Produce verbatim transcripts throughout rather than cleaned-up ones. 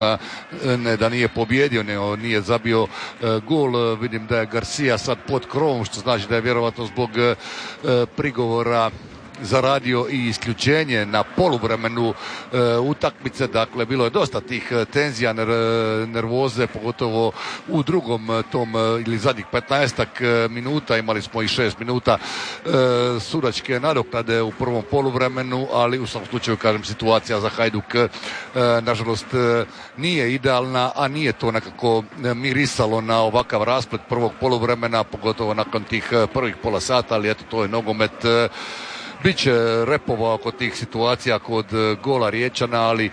ne da nije pobjedio, ne, nije zabio e, gol. Vidim da je Garcia sad pod krovom, što znači da je vjerovatno zbog e, prigovora zaradio i isključenje na poluvremenu e, utakmice. Dakle, bilo je dosta tih tenzija, ner, nervoze, pogotovo u drugom tom ili zadnjih petnaestak minuta. Imali smo i šest minuta e, sudačke nadoknade u prvom poluvremenu, ali u svakom slučaju, kažem, situacija za Hajduk e, nažalost e, nije idealna, a nije to nekako mirisalo na ovakav rasplet prvog poluvremena, pogotovo nakon tih prvih pola sata, ali eto, to je nogomet. E, Biće repova oko tih situacija kod gola Riječana, ali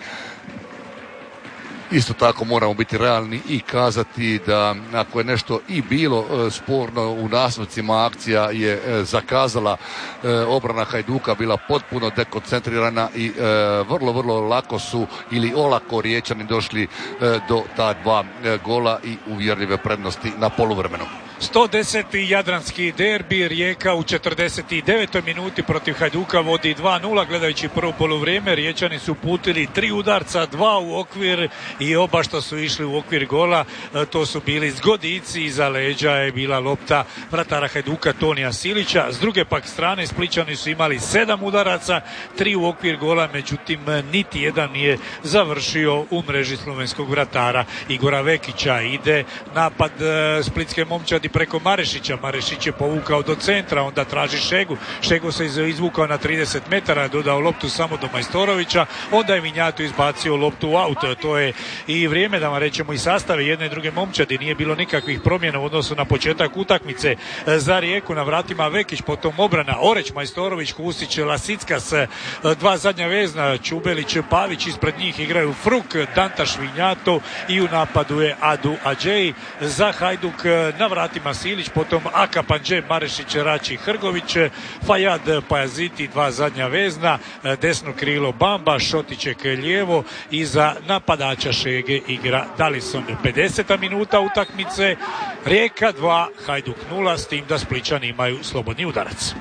isto tako moramo biti realni i kazati da ako je nešto i bilo sporno u nastavcima, akcija je zakazala, obrana Hajduka bila potpuno dekoncentrirana i vrlo, vrlo lako su ili olako Riječani došli do ta dva gola i uvjerljive prednosti na poluvremenu. sto deseti jadranski derbi, Rijeka u četrdeset devetoj minuti protiv Hajduka vodi dva nula. Gledajući prvo poluvrijeme, Riječani su putili tri udarca, dva u okvir i oba što su išli u okvir gola, to su bili zgodici. Iza leđa je bila lopta vratara Hajduka Tonija Silića. S druge pak strane Splićani su imali sedam udaraca, tri u okvir gola, međutim niti jedan nije završio u mreži slovenskog vratara Igora Vekića. Ide napad splitske momčadi preko Marešića. Marešić je povukao do centra, onda traži Šegu. Šego se izvukao na trideset metara, dodao loptu samo do Majstorovića, onda je Vinjato izbacio loptu u auto. To je i vrijeme da vam rećemo i sastave jedne i druge momčadi. Nije bilo nikakvih promjena u odnosu na početak utakmice. Za Rijeku na vratima Vekić, potom obrana Oreć, Majstorović, Husić, Lasickas, dva zadnja vezna, Čubelić, Pavić, ispred njih igraju Fruk, Dantaš, Vinjato i u napadu je Adu Adžeji. Za Hajduk na vratima Silić, potom Aka Panđe, Marešić, Rači, Hrgović, Fajad, Pajaziti, dva zadnja vezna, desno krilo Bamba, Šotićek lijevo, iza napadača Šege igra Dalison. pedeseta minuta utakmice, Rijeka dva, Hajduk nula, s tim da Splićani imaju slobodni udarac.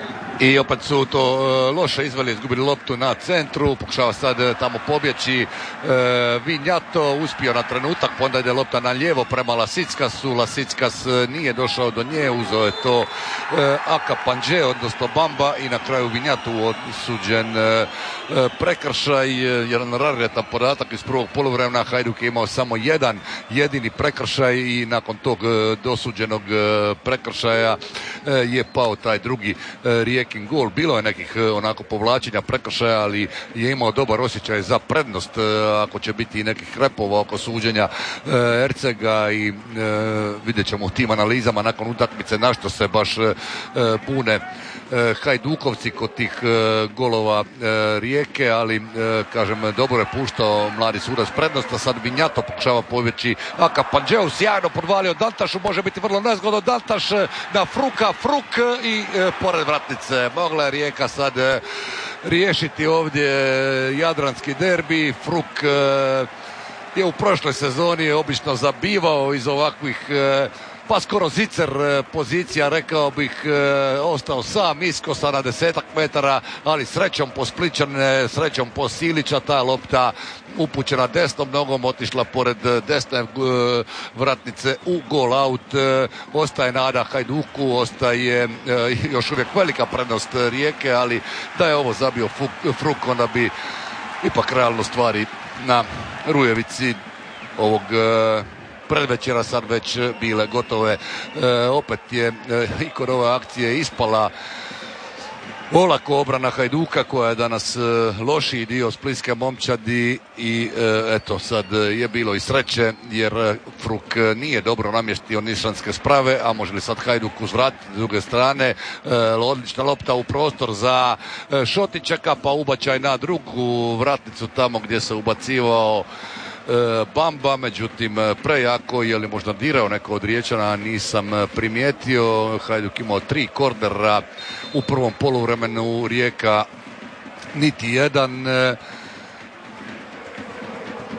I opet su to uh, loše izveli, izgubili loptu na centru, pokušava sad uh, tamo pobjeći uh, Vinjato, uspio na trenutak, pa onda ide lopta na lijevo prema Lasickasu, Lasickas uh, nije došao do nje, uzeo je to uh, Aka Panđe, odnosno Bamba, i na kraju Vinjatu osuđen uh, uh, prekršaj, uh, jedan raretan podatak iz prvog poluvremena. Hajduk je imao samo jedan jedini prekršaj i nakon tog uh, dosuđenog uh, prekršaja uh, je pao taj drugi uh, Rijekin gol. Bilo je nekih onako povlačenja prekršaja, ali je imao dobar osjećaj za prednost. Ako će biti i nekih repova oko suđenja Ercega i e, vidjet ćemo u tim analizama nakon utakmice na što se baš e, bune e, Hajdukovci kod tih e, golova e, Rijeke, ali e, kažem, dobro je puštao mladi sudac prednost, a sad Vinjato pokušava pobjeći Aka Panđeu, sjajno podvalio Dantašu, može biti vrlo nezgodno. Dantaš na Fruka, Fruk i e, pored vratnice. Mogla je Rijeka sad e, riješiti ovdje jadranski derbi. Fruk e, je u prošloj sezoni obično zabivao iz ovakvih e, pa skoro zicer pozicija, rekao bih, e, ostao sam iskosa na desetak metara, ali srećom po Splićane, srećom po Silića, ta lopta upućena desnom nogom, otišla pored desne e, vratnice u gol out. E, ostaje nada Hajduku, ostaje e, još uvijek velika prednost Rijeke, ali da je ovo zabio Fruk, Fruk onda bi ipak realno stvari na Rujevici ovog e, predvečera sad već bile gotove. E, opet je e, i kod ove akcije ispala olako obrana Hajduka, koja je danas e, lošiji dio splitske momčadi i e, eto sad je bilo i sreće, jer Fruk nije dobro namjestio nišanske sprave, a može li sad Hajduk uzvratiti s druge strane. E, odlična lopta u prostor za e, Šotićaka, pa ubačaj na drugu vratnicu tamo gdje se ubacivao Bamba, međutim prejako, je li možda dirao neko od Riječana, nisam primijetio. Hajduk imao tri kornera u prvom poluvremenu, Rijeka niti jedan.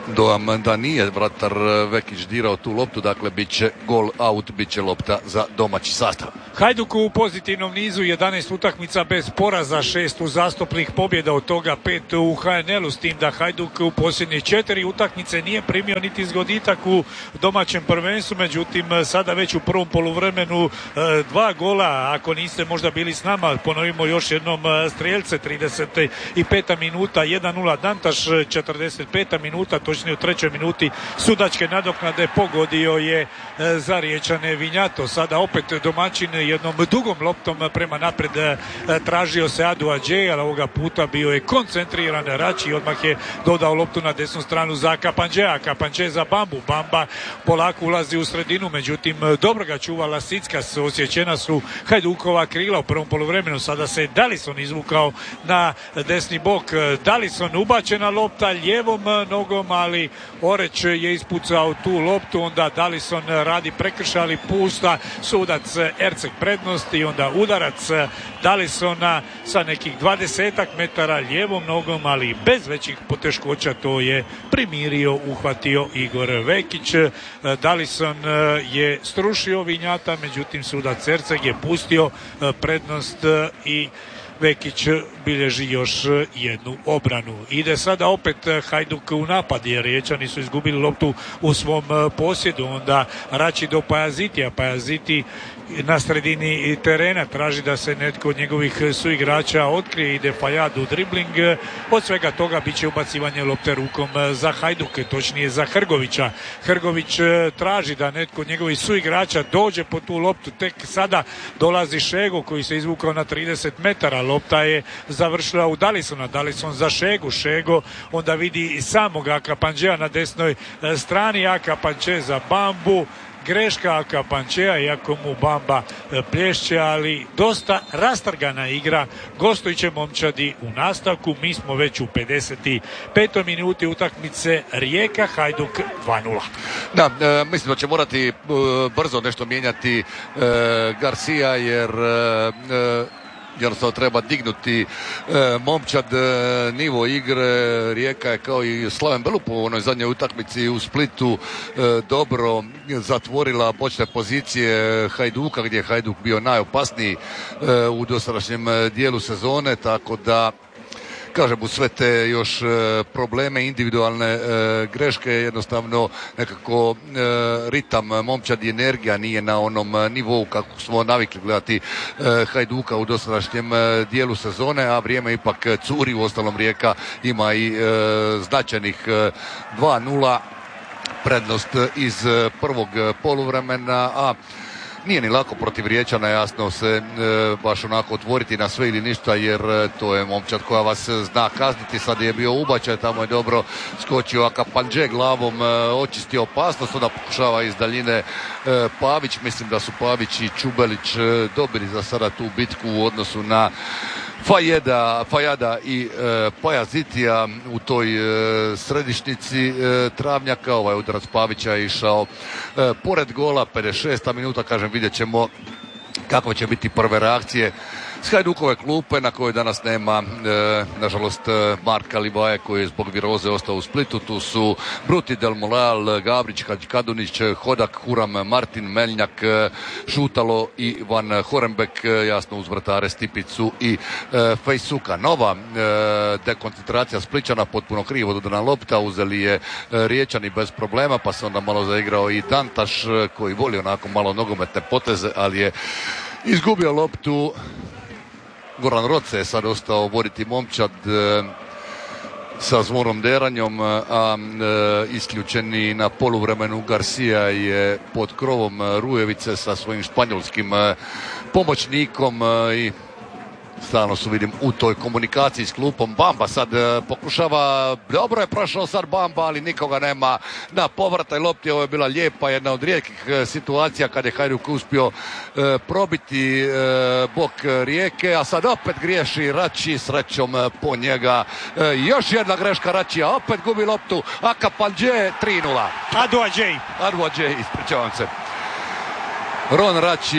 dojam da nije vratar Vekić dirao tu loptu, dakle bit će gol out, bit će lopta za domaći sastav. Hajduk u pozitivnom nizu, jedanaest utakmica bez poraza, šest uzastopnih pobjeda, od toga pet u ha en el u, s tim da Hajduk u posljednje četiri utakmice nije primio niti zgoditak u domaćem prvenstvu, međutim sada već u prvom poluvremenu dva gola, ako niste možda bili s nama, ponovimo još jednom strijelce, trideset peta minuta, jedan nula Dantaš, četrdeset peta minuta, točnije u trećoj minuti sudačke nadoknade pogodio je za Riječane Vinjato. Sada opet domaćin jednom dugom loptom prema napred tražio se Adu Adžej, ali ovoga puta bio je koncentriran Rači i odmah je dodao loptu na desnu stranu za Kapanđea. Kapanđe za Bambu. Bamba polako ulazi u sredinu, međutim dobro ga čuva Lasickas, osjećena su Hajdukova krila u prvom poluvremenu. Sada se Dalison izvukao na desni bok. Dalison ubačena lopta lijevom nogom, ali Oreć je ispucao tu loptu, onda Dalison radi prekršaj, ali pušta sudac Erceg prednost i onda udarac Dalisona sa nekih dvadesetak metara lijevom nogom, ali bez većih poteškoća to je primirio, uhvatio Igor Vekić. Dalison je strušio Vinjata, međutim sudac Erceg je pustio prednost i Vekić bilježi još jednu obranu. Ide sada opet Hajduk u napad, jer Riječani su izgubili loptu u svom posjedu. Onda Rači do Pajazitija. Pajaziti na sredini terena traži da se netko od njegovih suigrača otkrije, ide Fajad u dribling. Od svega toga bit će ubacivanje lopte rukom za Hajduk, točnije za Hrgovića. Hrgović traži da netko od njegovih suigrača dođe po tu loptu, tek sada dolazi Šego koji se izvukao na trideset metara. Lopta je završila u Dalisona. Dalison za Šegu. Šego onda vidi samog Akapanđea na desnoj strani. Akapanđe za Bambu. Greška Akapanđea, iako mu Bamba plješće, ali dosta rastrgana igra gostujuće momčadi u nastavku. Mi smo već u pedeset petoj minuti utakmice Rijeka Hajduk dva nula. Da, e, mislim da će morati e, brzo nešto mijenjati e, Garcia, jer e, jednostavno treba dignuti e, momčad, e, nivo igre. Rijeka je kao i Slaven Belup u onoj zadnjoj utakmici u Splitu e, dobro zatvorila početne pozicije Hajduka, gdje je Hajduk bio najopasniji e, u dosadašnjem dijelu sezone, tako da kažem, u sve te još e, probleme, individualne e, greške, jednostavno nekako e, ritam momčadi, energija nije na onom nivou kako smo navikli gledati e, Hajduka u dosadašnjem e, dijelu sezone, a vrijeme ipak curi. U ostalom Rijeka ima i e, značajnih e, dva nula prednost iz prvog poluvremena, a nije ni lako protiv Riječana, jasno se e, baš onako otvoriti na sve ili ništa, jer e, to je momčad koja vas zna kazniti. Sad je bio ubačaj, tamo je dobro skočio Akapanđe glavom, e, očistio opasnost, onda pokušava iz daljine e, Pavić. Mislim da su Pavić i Čubelić e, dobili za sada tu bitku u odnosu na Fajeda, Fajada i e, Pajazitija u toj e, središnici e, Travnjaka. Ovaj udarac Pavića je išao e, pored gola, pedeset šesta minuta, kažem, vidjet ćemo kakve će biti prve reakcije s Hajdukove klupe, na kojoj danas nema e, nažalost Marka Livaje koji je zbog viroze ostao u Splitu. Tu su Bruti, Del Moral, Gabrić, Kadunić, Hodak, Huram, Martin, Meljnjak, Šutalo i Van Horenbek, jasno uz vratare Stipicu i e, Fejsuka. Nova e, dekoncentracija Spličana, potpuno krivo dodana lopta, uzeli je e, Riječani bez problema, pa se onda malo zaigrao i Dantaš koji voli onako malo nogometne poteze, ali je izgubio loptu. Goran Roce je sad ostao voditi momčad e, sa Zvonom Deranjom, a e, isključeni na poluvremenu Garcia je pod krovom Rujevice sa svojim španjolskim e, pomoćnikom e, i stalno su, vidim, u toj komunikaciji s klupom. Bamba sad e, pokušava, dobro je prošao sad Bamba, ali nikoga nema na povrataj lopti. Ovo je bila lijepa, jedna od rijetkih e, situacija kad je Hajduk uspio e, probiti e, bok Rijeke, a sad opet griješi Rači, srećom e, po njega. E, još jedna greška Račija, opet gubi loptu, Akapanđe tri nula. Adu Adžej. Adu Adžej, ispričavam se. Ron Rači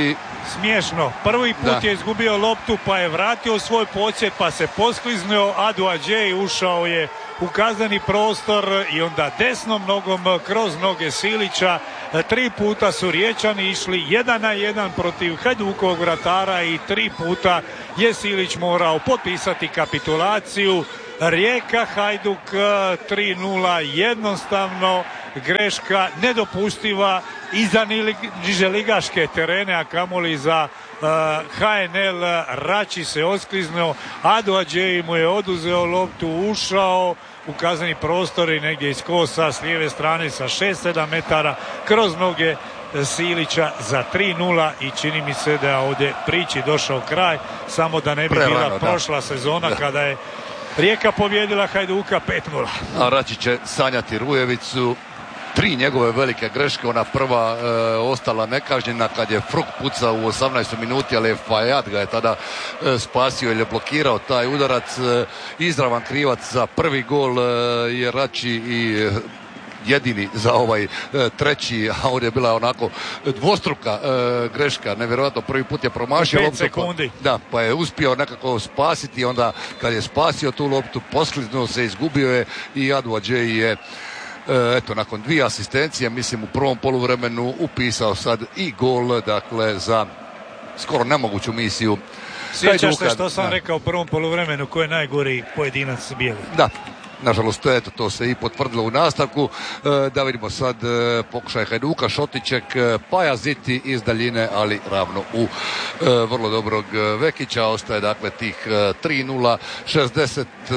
smiješno. Prvi put da. je izgubio loptu, pa je vratio svoj posjed, pa se poskliznuo, Adu Adžej ušao je u kazneni prostor i onda desnom nogom kroz noge Silića. Tri puta su Riječani išli jedan na jedan protiv Hajdukovog vratara i tri puta je Silić morao potpisati kapitulaciju. Rijeka Hajduk tri nula, jednostavno greška nedopustiva i za niželigaške terene, a kamoli za uh, ha en el. Rači se oskliznuo, Adu Adžej mu je oduzeo loptu, ušao u kazneni prostor i negdje iz kosa s lijeve strane sa šest sedam metara kroz noge Silića za tri nula i čini mi se da je ovdje priči došao kraj, samo da ne bi Prelano, bila prošla da. sezona da. kada je Rijeka pobjedila Hajduka pet nula. A Rači će sanjati Rujevicu. Tri njegove velike greške, ona prva e, ostala nekažnjena kad je Fruk pucao u osamnaestoj minuti, ali je Fajat ga je tada e, spasio ili je blokirao taj udarac. E, izravan krivac za prvi gol e, je Rači i e, jedini za ovaj e, treći, a ovdje je bila onako dvostruka e, greška, nevjerojatno, prvi put je promašio loptu, sekundi. Pa, da, pa je uspio nekako spasiti, onda kad je spasio tu loptu, poskliznuo se, izgubio je i Adu Adžej je eto, nakon dvije asistencije, mislim u prvom poluvremenu upisao sad i gol, dakle za skoro nemoguću misiju. Sjećaš se što sam da. rekao u prvom poluvremenu, ko je najgori pojedinac bijeli? Da. Nažalost, eto, to se i potvrdilo u nastavku. E, da vidimo sad e, pokušaj Hajduka, Šotićek, e, Pajaziti iz daljine, ali ravno u e, vrlo dobrog Vekića. Ostaje dakle tih e, tri nula, šezdeset e,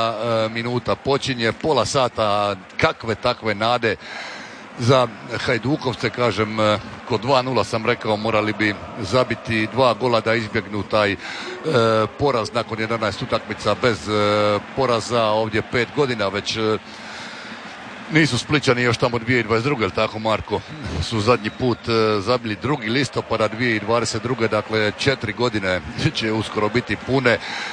minuta počinje, pola sata, kakve takve nade za Hajdukovce, kažem, kod dva nula sam rekao morali bi zabiti dva gola da izbjegnu taj e, poraz nakon jedanaest utakmica bez e, poraza, ovdje pet godina već e, nisu Splićani još tamo dvije tisuće dvadeset druge, jel tako Marko, su zadnji put e, zabili drugi listopada dvije tisuće dvadeset druge, dakle četiri godine će uskoro biti pune.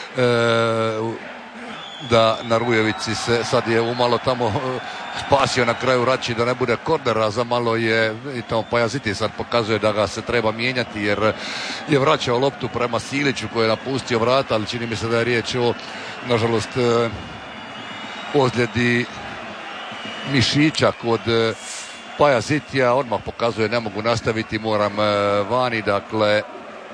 E, da na Rujevici se sad je umalo tamo spasio na kraju Rači da ne bude kornera, za malo je i tamo Pajaziti sad pokazuje da ga se treba mijenjati jer je vraćao loptu prema Siliću koji je napustio vrata, ali čini mi se da je riječ o nažalost ozljedi mišića kod Pajazitija, odmah pokazuje ne mogu nastaviti, moram vani, dakle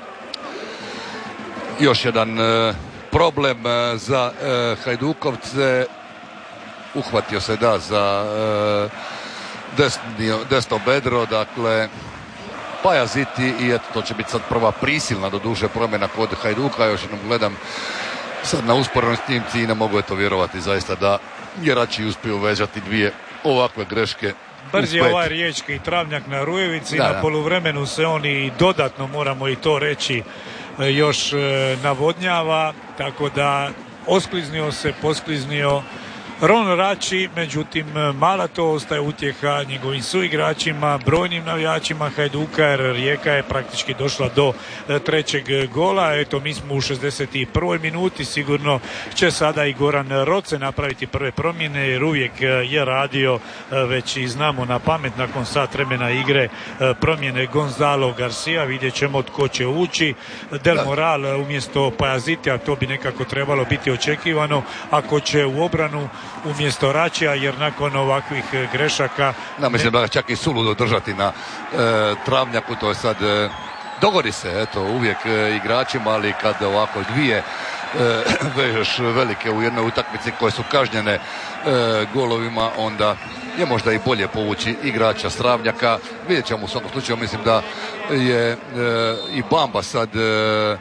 još jedan problem za e, Hajdukovce, uhvatio se da za e, desno, desno bedro, dakle Pajaziti i eto to će biti sad prva prisilna do duže promjena kod Hajduka. Još jednom gledam sad na usporednoj snimci i ne mogu eto vjerovati zaista da je Rači uspio uvežati dvije ovakve greške. Brz je ovaj riječki Travnjak na Rujevici, da, na da. poluvremenu se oni dodatno, moramo i to reći, još navodnjava, tako da oskliznio se, poskliznio Ron Rači, međutim mala to ostaje utjeha njegovim suigračima, brojnim navijačima Hajduka, jer Rijeka je praktički došla do trećeg gola. Eto, mi smo u šezdeset prvoj minuti, sigurno će sada i Goran Roce napraviti prve promjene, jer uvijek je radio, već i znamo na pamet nakon sat vremena igre, promjene Gonzalo Garcia, vidjet ćemo tko će ući. Del Moral umjesto Pajazitija, to bi nekako trebalo biti očekivano, ako će u obranu umjesto Račija, jer nakon ovakvih grešaka... Da, mislim da čak i suludo držati na e, Travnjaku, to je sad... E, dogodi se, eto, uvijek e, igračima, ali kad ovako dvije e, vežeš velike u jednoj utakmici koje su kažnjene e, golovima, onda je možda i bolje povući igrača s Travnjaka. Vidjet ćemo u svakom slučaju, mislim da je e, i Bamba sad... E,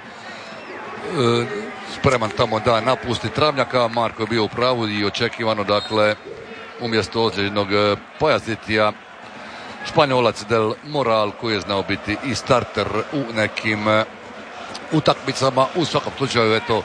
e, spreman tamo da napusti Travnjaka. Marko je bio u pravu i očekivano, dakle umjesto ozljeđenog Pajazitija Španjolac Del Moral, koji je znao biti i starter u nekim utakmicama. U svakom slučaju, eto,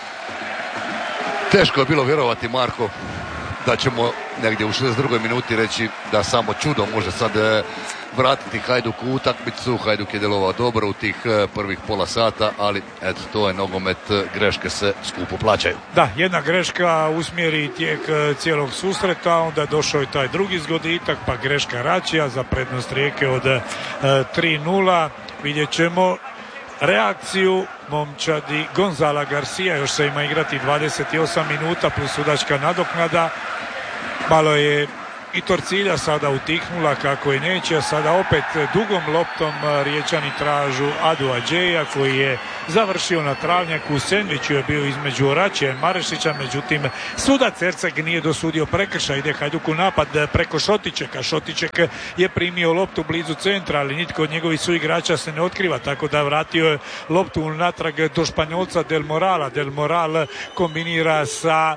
teško je bilo vjerovati, Marko, da ćemo negdje u šezdeset drugoj minuti reći da samo čudo može sad vratiti Hajduk u utakmicu. Hajduk je djelovao dobro u tih prvih pola sata, ali eto, to je nogomet, greške se skupo plaćaju. Da, jedna greška usmjeri tijek cijelog susreta, onda došao je taj drugi zgoditak, pa greška Račija za prednost Rijeke od tri nula. Vidjet ćemo reakciju momčadi Gonzala Garcia. Još se ima igrati dvadeset osam minuta plus sudačka nadoknada. Malo je i Torcilja sada utihnula kako i neće, a sada opet dugom loptom Riječani tražu Adu Adžeja koji je završio na travnjaku. Sendviću je bio između Oračija i Marešića, međutim sudac Erceg nije dosudio prekršaj. Ide Hajduk u napad preko Šotičeka. Šotiček je primio loptu blizu centra, ali nitko od njegovih suigrača se ne otkriva, tako da vratio je loptu natrag do Španjolca Del Morala. Del Moral kombinira sa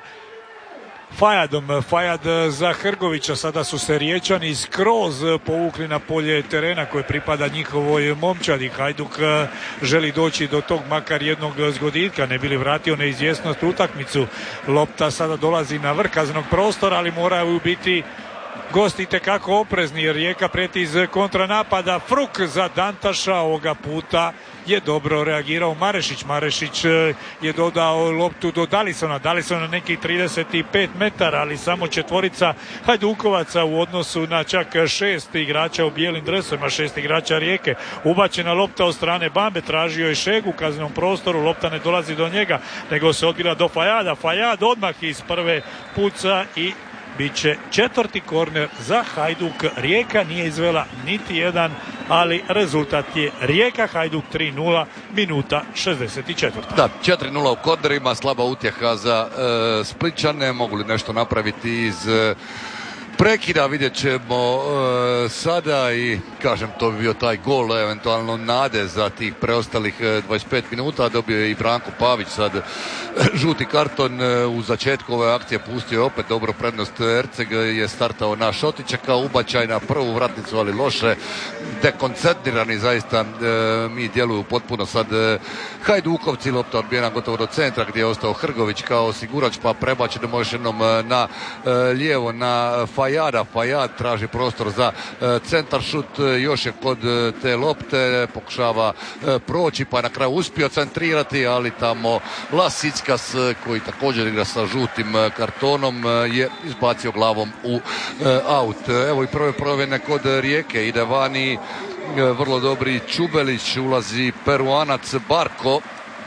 Fajadom. Fajad za Hrgovića. Sada su se Riječani skroz povukli na polje terena koje pripada njihovoj momčadi. Hajduk želi doći do tog makar jednog zgoditka, ne bi li vratio neizvjesnost u utakmicu. Lopta sada dolazi na vrh kaznenog prostora, ali moraju biti gosti itekako oprezni jer Rijeka prijeti iz kontranapada. Fruk za Dantaša, ovoga puta je dobro reagirao Marešić. Marešić je dodao loptu do Dalisona. Dalison na nekih trideset pet metara, ali samo četvorica Hajdukovaca u odnosu na čak šest igrača u bijelim dresovima, šest igrača Rijeke. Ubačena lopta od strane Bambe, tražio je Šegu u kaznenom prostoru, lopta ne dolazi do njega, nego se odbila do Fajada. Fajad odmah iz prve puca i bit će četvrti korner za Hajduk. Rijeka nije izvela niti jedan, ali rezultat je Rijeka Hajduk tri nula, minuta šezdeset četiri. Da, četiri nula u kornerima, slaba utjeha za e, Splićane. Mogu li nešto napraviti iz e, prekida, vidjet ćemo e, sada i kažem to bi bio taj gol eventualno nade za tih preostalih e, dvadeset pet minuta. Dobio je i Branko Pavić sad žuti karton e, u začetku ove akcije, pustio je opet dobro prednost. Erceg je startao na Šotičeka, ubačaj na prvu vratnicu, ali loše, dekoncentrirani zaista e, mi djeluju potpuno sad e, Hajdukovci. Lopta odbijena gotovo do centra gdje je ostao Hrgović kao osigurač, pa prebačeno još jednom na e, lijevo na Fajada. Fajad traži prostor za e, centar šut, još je kod e, te lopte, pokušava e, proći, pa na kraju uspio centrirati, ali tamo Lasickas koji također igra sa žutim e, kartonom e, je izbacio glavom u e, aut. Evo i prve provjene kod Rijeke, ide vani e, vrlo dobri Čubelić, ulazi Peruanac Barko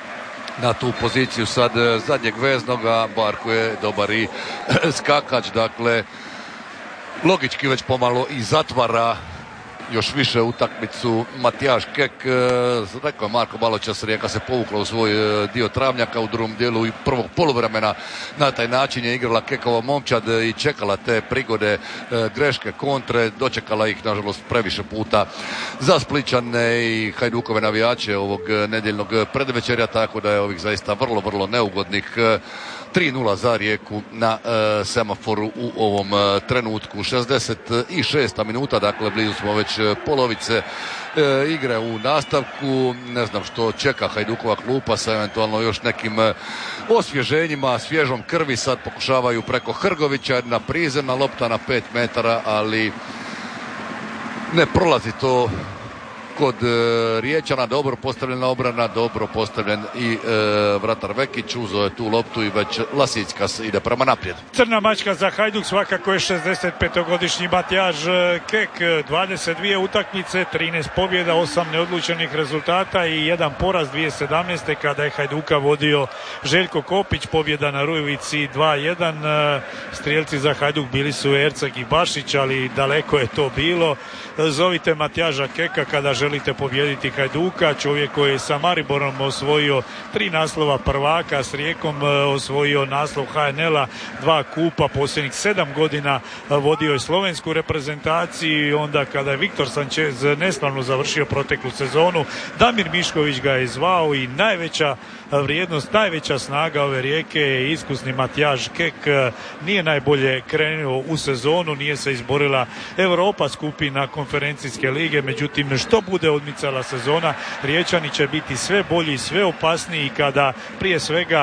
na tu poziciju sad e, zadnjeg veznoga. Barko je dobar i e, skakač, dakle logički već pomalo i zatvara još više utakmicu Matijaš Kek. E, rekao je Marko Baločas, Rijeka se povukla u svoj e, dio travnjaka u drugom dijelu i prvog poluvremena. Na taj način je igrala Kekova momčad i čekala te prigode, e, greške, kontre, dočekala ih nažalost previše puta za Splićane i Hajdukove navijače ovog nedjeljnog predvečerja, tako da je ovih zaista vrlo, vrlo neugodnih e, tri nula za Rijeku na e, semaforu u ovom e, trenutku. šezdeset šesta minuta, dakle blizu smo već e, polovice e, igre u nastavku. Ne znam što čeka Hajdukova klupa sa eventualno još nekim e, osvježenjima, svježom krvi. Sad pokušavaju preko Hrgovića, jedna prizemna lopta na pet metara, ali ne prolazi to kod e, Riječana. Dobro postavljena obrana, dobro postavljen i e, vratar Vekić, uzeo je tu loptu i već Lasickas ide prema naprijed. Crna mačka za Hajduk svakako je šezdesetpetogodišnji Matijaž Kek. dvadeset dvije utakmice, trinaest pobjeda, osam neodlučenih rezultata i jedan poraz dvije tisuće sedamnaeste kada je Hajduka vodio Željko Kopić. Pobjeda na Rujevici dva jedan. Strijelci za Hajduk bili su Erceg i Bašić, ali daleko je to bilo. Zovite Matijaža Keka kada želite pobijediti Hajduka, čovjek koji je sa Mariborom osvojio tri naslova prvaka, s Rijekom osvojio naslov ha en el-a, dva kupa, posljednjih sedam godina vodio je slovensku reprezentaciju i onda kada je Viktor Sanchez neslavno završio proteklu sezonu, Damir Mišković ga je zvao i najveća vrijednost, najveća snaga ove Rijeke je iskusni Matijaž Kek. Nije najbolje krenuo u sezonu, nije se izborila Europa skupina konferencijske lige, međutim što bude odmicala sezona, Riječani će biti sve bolji i sve opasniji kada prije svega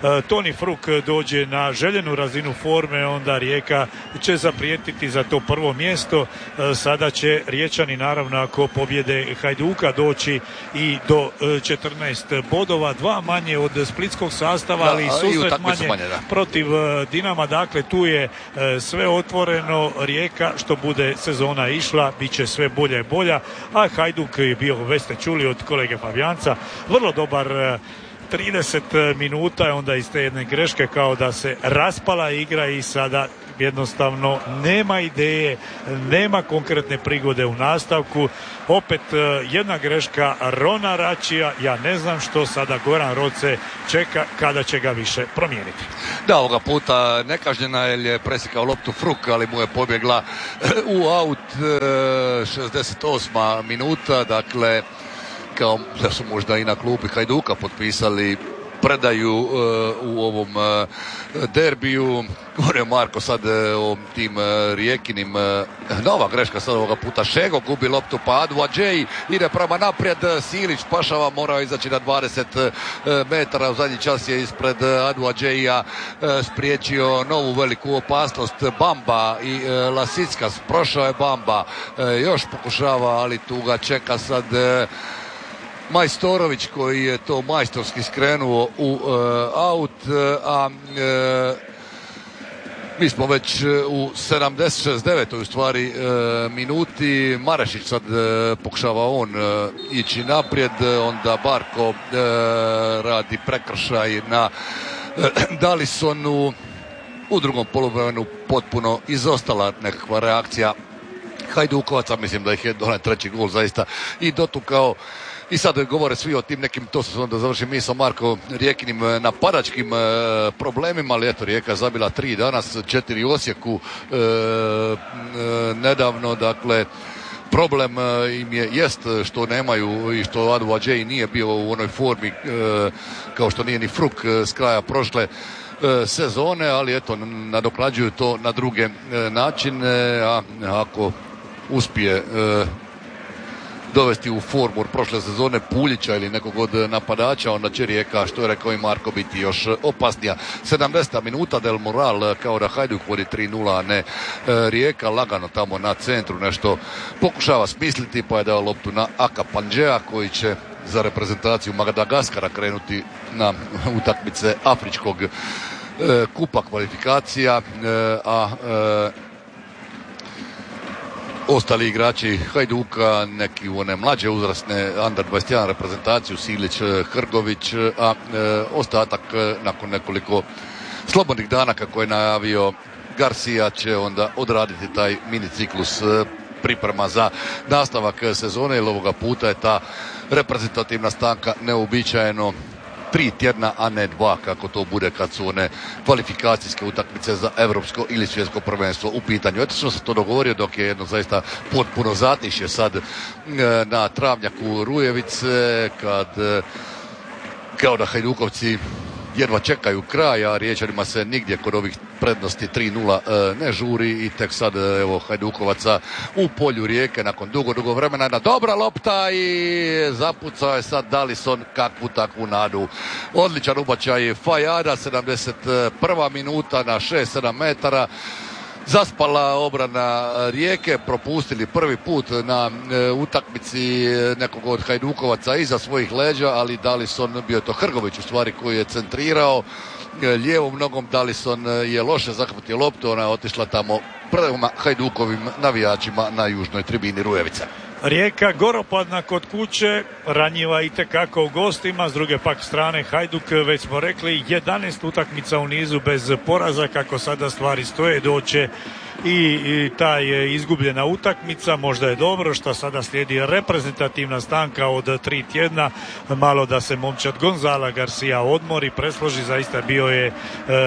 Toni Fruk dođe na željenu razinu forme, onda Rijeka će zaprijetiti za to prvo mjesto. Sada će Riječani naravno ako pobjede Hajduka doći i do četrnaest bodova, dva manje od splitskog sastava, ali i susret manje, manje protiv Dinama. Dakle, tu je sve otvoreno. Rijeka, što bude sezona išla, bit će sve bolja i bolja, a Hajduk je bio, već ste čuli od kolege Fabijanca, vrlo dobar trideset minuta, onda iz te jedne greške kao da se raspala igra i sada jednostavno nema ideje, nema konkretne prigode u nastavku. Opet jedna greška Rona Račija, ja ne znam što sada Goran Roce čeka kada će ga više promijeniti. Da, ovoga puta nekažnjena jer je presjekao loptu Fruk, ali mu je pobjegla u aut. Šezdeset osma minuta, dakle kao da su možda i na klupi Hajduka potpisali predaju uh, u ovom uh, derbiju. Govorio Marko sad uh, o tim uh, Rijekinim. Uh, nova greška sad ovoga puta. Šego gubi loptu, pa Adu Adžej ide prema naprijed. Silić spašava, morao izaći na dvadeset metara. U zadnji čas je ispred Adu Adžeja uh, spriječio novu veliku opasnost Bamba i uh, Lasickas. Prošao je Bamba. Uh, još pokušava, ali tu ga čeka sad uh, Majstorović koji je to majstorski skrenuo u uh, aut, a uh, mi smo već u sedamdeset šezdeset devetoj u stvari uh, minuti. Marešić sad uh, pokušava on uh, ići naprijed, onda Barko uh, radi prekršaj na uh, Dalisonu. U drugom poluvremenu potpuno izostala nekakva reakcija Hajdukovaca, mislim da ih je onaj treći gol zaista i dotukao. I sad govore svi o tim nekim, to se onda završi misao Marko, Rijekinim napadačkim e, problemima, ali eto Rijeka zabila tri danas, četiri u Osijeku e, e, nedavno, dakle problem e, im je jest što nemaju i što Adu Adžej nije bio u onoj formi e, kao što nije ni Fruk s kraja prošle e, sezone, ali eto nadoknađuju to na druge e, načine, a ako uspije e, dovesti u formu od prošle sezone Puljića ili nekog od napadača, onda će Rijeka, što je rekao i Marko, biti još opasnija. sedamdeseta minuta, Del Moral kao da Hajduk vodi tri nula, a ne Rijeka, lagano tamo na centru nešto pokušava smisliti, pa je dao loptu na Aka Pandžea koji će za reprezentaciju Madagaskara krenuti na utakmice Afričkog kupa kvalifikacija, a ostali igrači Hajduka, neki u one mlađe uzrasne under dvadeset jedan reprezentaciju, Silić, Hrgović, a e, ostatak e, nakon nekoliko slobodnih dana kako je najavio Garcia će onda odraditi taj mini ciklus e, priprema za nastavak sezone, jer ovoga puta je ta reprezentativna stanka neuobičajeno tri tjedna, a ne dva kako to bude kad su one kvalifikacijske utakmice za europsko ili svjetsko prvenstvo u pitanju. Eto što se to dogovorio dok je jedno zaista potpuno zatišje sad e, na travnjaku Rujevice, kad e, kao da Hajdukovci jedva čekaju kraj, a Riječanima se nigdje kod ovih prednosti tri nula e, ne žuri i tek sad evo Hajdukovaca u polju Rijeke nakon dugo, dugo vremena. Jedna dobra lopta i zapucao je sad Dalison kakvu takvu nadu. Odličan ubačaj Fajada, sedamdeset prva minuta na šest sedam metara. Zaspala obrana Rijeke, propustili prvi put na e, utakmici nekog od Hajdukovaca iza svojih leđa, ali Dalison, bio je to Hrgović u stvari koji je centrirao e, lijevom nogom. Dalison je loše zahvatio loptu, ona je otišla tamo prema Hajdukovim navijačima na južnoj tribini Rujevica. Rijeka goropadna kod kuće, ranjiva itekako u gostima, s druge pak strane Hajduk, već smo rekli, jedanaest utakmica u nizu bez poraza, kako sada stvari stoje, doće i, i ta je izgubljena utakmica. Možda je dobro što sada slijedi reprezentativna stanka od tri tjedna, malo da se momčad Gonzala Garcia odmori, presloži, zaista bio je e,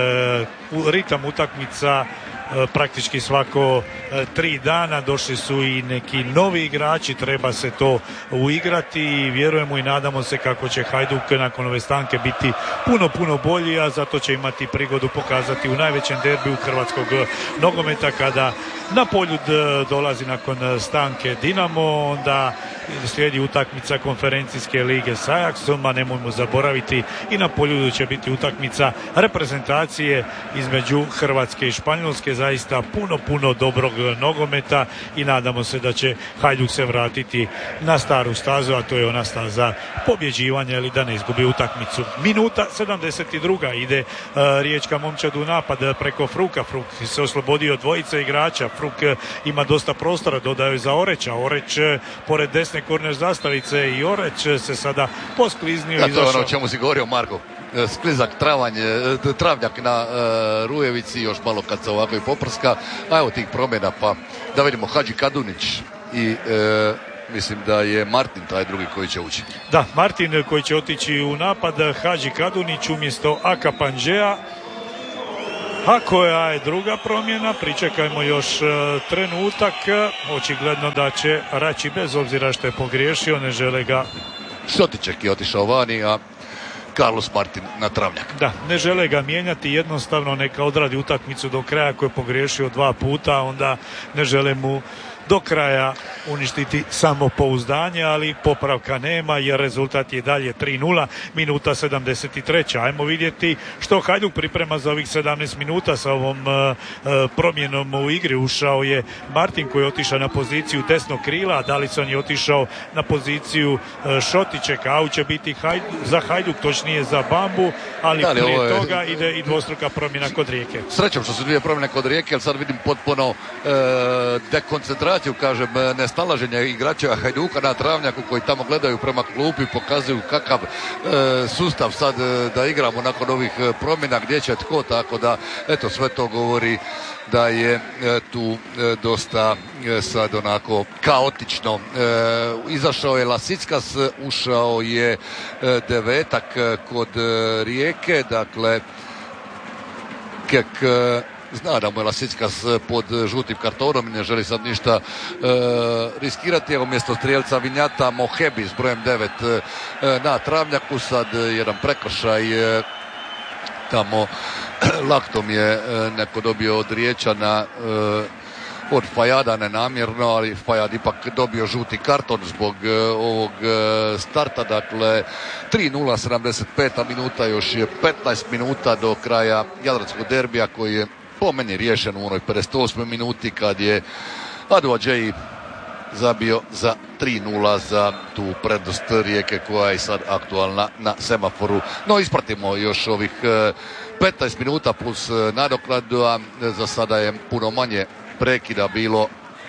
ritam utakmica praktički svako e, tri dana. Došli su i neki novi igrači, treba se to uigrati i vjerujemo i nadamo se kako će Hajduk nakon ove stanke biti puno, puno bolji, a zato će imati prigodu pokazati u najvećem derbiju hrvatskog nogometa kada na polju dolazi nakon stanke Dinamo, onda slijedi utakmica konferencijske lige s Ajaxom, a nemojmo zaboraviti i na Poljudu će biti utakmica reprezentacije između Hrvatske i Španjolske. Zaista puno, puno dobrog nogometa i nadamo se da će Hajduk se vratiti na staru stazu, a to je ona staza pobjeđivanja ili da ne izgubi utakmicu. Minuta sedamdeset druga ide uh, riječka momčad u napad preko Fruka. Fruk se oslobodio dvojice igrača. Fruk uh, ima dosta prostora, dodao je za Oreća. Oreć uh, pored desne korner zastavice i Oreć uh, se sada poskliznio. Da, to je ono o čemu si govorio, Marko. Sklizak travanj, travnjak na uh, Rujevici, još malo kad se ovako i poprska. A evo tih promjena, pa da vidimo Hadži Kadunić i uh, mislim da je Martin taj drugi koji će ući. Da, Martin koji će otići u napad, Hadži Kadunić umjesto Aka Panđea. A koja je druga promjena? Pričekajmo još uh, trenutak. Očigledno da će Rači, bez obzira što je pogriješio, ne žele ga... Šotiček je otišao vani, a Carlos Martin na travnjak. Da, ne žele ga mijenjati, jednostavno neka odradi utakmicu do kraja, ako je pogriješio dva puta, onda ne žele mu do kraja uništiti samopouzdanje, ali popravka nema jer rezultat je dalje tri nula, minuta sedamdeset treća. Ajmo vidjeti što Hajduk priprema za ovih sedamnaest minuta sa ovom uh, promjenom u igri. Ušao je Martin koji je otišao na poziciju desnog krila, a Dalisson je otišao na poziciju uh, Šotičeka. Au će biti Hajduk, za Hajduk, točnije za Bambu, ali da, prije je... toga ide i dvostruka promjena kod Rijeke. Srećom što su dvije promjene kod Rijeke, ali sad vidim potpuno uh, dekoncentraciju, kažem, nesnalaženja igrača Hajduka na travnjaku koji tamo gledaju prema klupi, pokazuju kakav e, sustav sad e, da igramo nakon ovih promjena, gdje će tko, tako da eto sve to govori da je e, tu e, dosta e, sad onako kaotično. E, izašao je Lasickas, ušao je e, Devetak e, kod e, Rijeke, dakle Kek e, zna da mu je Lasickas pod žutim kartonom i ne želi sad ništa e, riskirati. Evo mjesto strijelca Vinjata Mohebi s brojem devet e, na travnjaku, sad jedan prekršaj e, tamo laktom je e, neko dobio od Riječana e, od Fajada nenamjerno, ali Fajad ipak dobio žuti karton zbog e, ovog e, starta. Dakle tri nula, sedamdeset peta minuta, još je petnaest minuta do kraja jadranskog derbija koji je po meni riješen u onoj pedeset osmoj minuti kad je Adoadžeji zabio za tri nula za tu prednost Rijeke koja je sad aktualna na semaforu. No ispratimo još ovih petnaest minuta plus nadoknadu, a za sada je puno manje prekida bilo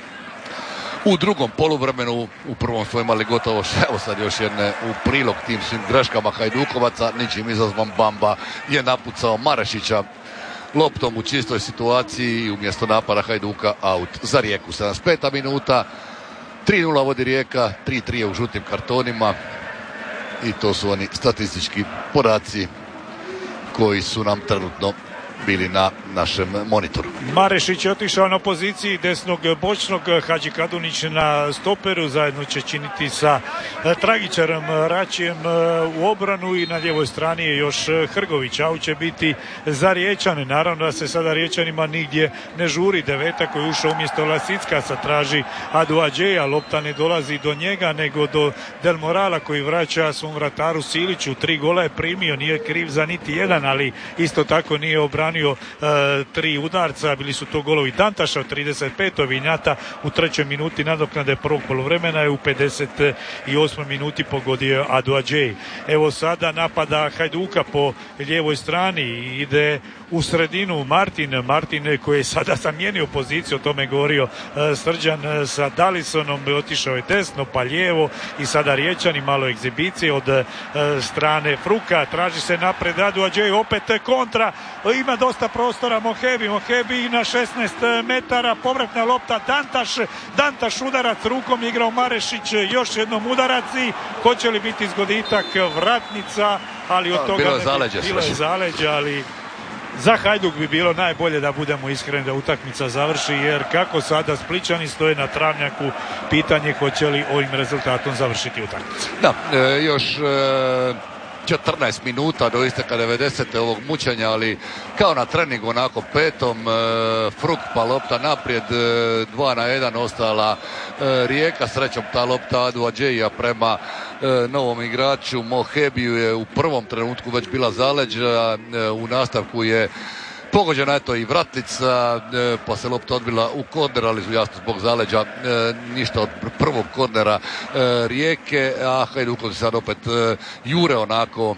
u drugom poluvremenu. U prvom smo imali gotovo, evo sad još jedne u prilog tim svim greškama Hajdukovaca, ničim izazvan Bamba je napucao Marešića loptom u čistoj situaciji i umjesto napada Hajduka aut za Rijeku. sedamdeset peta minuta, tri nula vodi Rijeka, tri tri je u žutim kartonima i to su oni statistički podaci koji su nam trenutno bili na našem monitoru. Marešić je otišao na poziciji desnog bočnog, Hadži Kadunić na stoperu, zajedno će činiti sa tragičarom Račijem u obranu i na ljevoj strani je još Hrgović. Au će biti za Riječane. Naravno da se sada Riječanima nigdje ne žuri. Devetak koji je ušao umjesto Lasickasa traži Adoadžeja, lopta ne dolazi do njega nego do Del Morala koji vraća svom vrataru Siliću. Tri gola je primio, nije kriv za niti jedan, ali isto tako nije obranio Uh, tri udarca, bili su to golovi Dantaša u trideset petoj, Vinjata u trećoj minuti nadoknade prvog poluvremena je u pedeset osmoj minuti pogodio Adoadžej. Evo sada napada Hajduka po lijevoj strani, ide u sredinu Martin, Martin koji je sada zamijenio poziciju, o tome je govorio uh, Srđan sa Dalissonom, otišao je desno pa lijevo i sada Riječani, malo egzibicije od uh, strane Fruka, traži se napred Adoadžej, opet kontra, ima dosta prostora Mohebi, Mohebi na šesnaest metara, povratna lopta Dantaš, Dantaš udarac rukom, igrao Marešić, još jednom udarac i hoće li biti zgoditak, vratnica, ali od toga bilo je zaleđe, bilo je zaleđe, ali za Hajduk bi bilo najbolje, da budemo iskreni, da utakmica završi, jer kako sada Splićani stoje na travnjaku, pitanje hoće li ovim rezultatom završiti utakmicu. Da, e, još e, četrnaest minuta do isteka devedesete ovog mučenja, ali kao na treningu onako petom, e, Fruk pa lopta naprijed, e, dva na jedan ostala e, Rijeka, srećom ta lopta Adu Adžeija prema e, novom igraču Mohebiju je u prvom trenutku već bila zaleđa, e, u nastavku je pogođena je to i vratnica, e, pa se lopta odbila u korner, ali jasno zbog zaleđa e, ništa od prvog kornera e, Rijeke, a Hajdukovci sad opet e, jure onako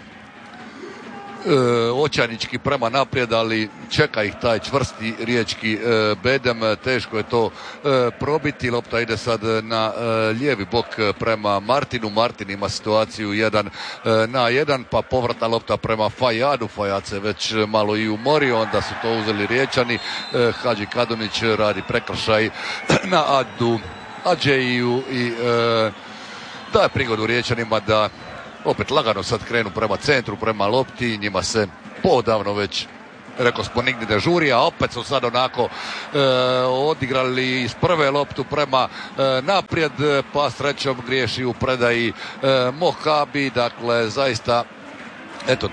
e, očajnički prema naprijed, ali čeka ih taj čvrsti riječki e, bedem, teško je to e, probiti. Lopta ide sad na e, lijevi bok prema Martinu, Martin ima situaciju jedan e, na jedan, pa povratna lopta prema Fajadu, Fajad se već malo i umorio, onda su to uzeli Riječani, e, Hadži Kadunić radi prekršaj na Adu Adžeiju i e, daje prigodu Riječanima da opet lagano sad krenu prema centru, prema lopti, njima se podavno već, rekao smo, nigdje ne žuri, a opet su sad onako e, odigrali iz prve loptu prema e, naprijed, pa srećom griješi u predaji e, Mohabi, dakle zaista, eto,